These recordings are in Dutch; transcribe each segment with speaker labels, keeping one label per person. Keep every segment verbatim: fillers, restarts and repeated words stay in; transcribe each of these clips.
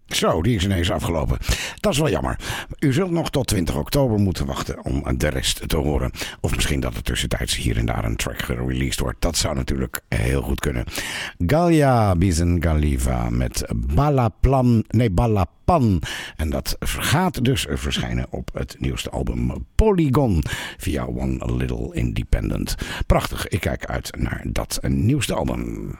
Speaker 1: Zo, die is ineens afgelopen. Dat is wel jammer. U zult nog tot twintig oktober moeten wachten om de rest te horen. Of misschien dat er tussentijds hier en daar een track gereleased wordt. Dat zou natuurlijk heel goed kunnen. Galia Bizengaliva met Balaplan, nee Balapan. En dat gaat dus verschijnen op het nieuwste album Polygon via One Little Independent. Prachtig, ik kijk uit naar dat nieuwste album.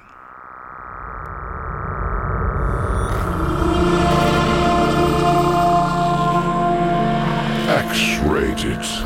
Speaker 2: X-rated.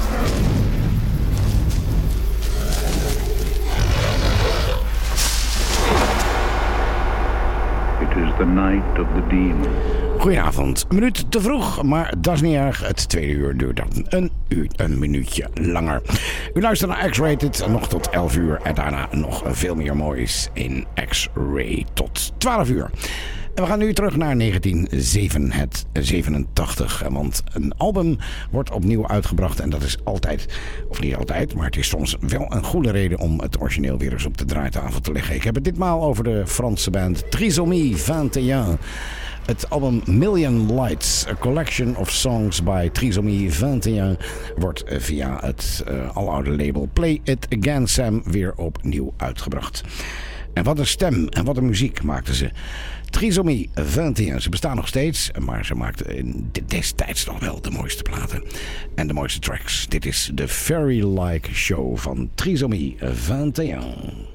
Speaker 3: It is the night of the demon.
Speaker 1: Goedenavond. Een minuut te vroeg, maar dat is niet erg. Het tweede uur duurt dan een, uur, een minuutje langer. U luistert naar X-Rated nog tot elf uur en daarna nog veel meer moois in X-Ray tot twaalf uur. En we gaan nu terug naar negentien zevenentachtig, want een album wordt opnieuw uitgebracht en dat is altijd, of niet altijd, maar het is soms wel een goede reden om het origineel weer eens op de draaitafel te leggen. Ik heb het ditmaal over de Franse band Trisomie eenentwintig. Het album Million Lights, a collection of songs by Trisomie eenentwintig, wordt via het uh, aloude label Play It Again Sam weer opnieuw uitgebracht. En wat een stem en wat een muziek maakten ze. Trisomie eenentwintig, ze bestaan nog steeds, maar ze maakten destijds nog wel de mooiste platen en de mooiste tracks. Dit is de Fairy-like Show van Trisomie eenentwintig.